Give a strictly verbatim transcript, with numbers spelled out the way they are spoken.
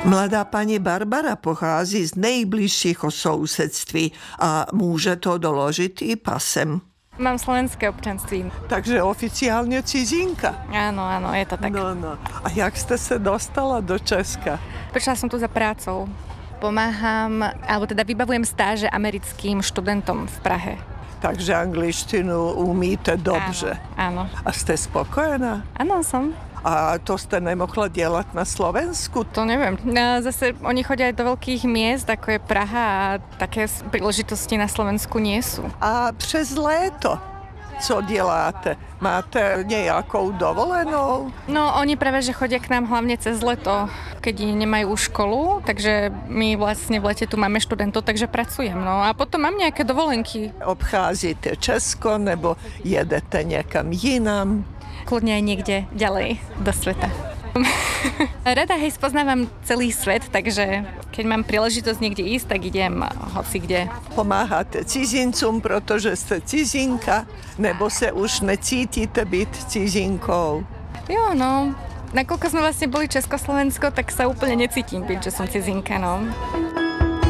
Mladá pani Barbara pochází z nejbližšího sousedství a může to doložit i pasem. Mám slovenské občanství. Takže oficiálne cizinka. Áno, áno, je to tak. No, no. A jak ste sa dostala do Česka? Prišla som tu za prácou. Pomáham, alebo teda vybavujem stáže americkým študentom v Prahe. Takže angličtinu umíte dobře. Áno, áno. A ste spokojená? Áno, som. A to ste nemohla delať na Slovensku? To neviem. No, zase oni chodia aj do veľkých miest, ako je Praha, a také príležitosti na Slovensku nie sú. A přes léto, co děláte? Máte nejakou dovolenou? No, oni práve, že chodia k nám hlavne cez leto, keď nemajú školu, takže my vlastne v lete tu máme študentov, takže pracujem. No a potom mám nejaké dovolenky. Obcházíte Česko nebo jedete niekam jinam? Kľudne aj niekde ďalej do sveta. Rada hej spoznávam celý svet, takže keď mám príležitosť niekde ísť, tak idem hoci kde. Pomáháte cizincům, protože ste cizinka, nebo se už necítite byť cizinkou? Jo, no, nakoľko sme vlastne boli Československo, tak sa úplne necítim byť, že som cizinka, no.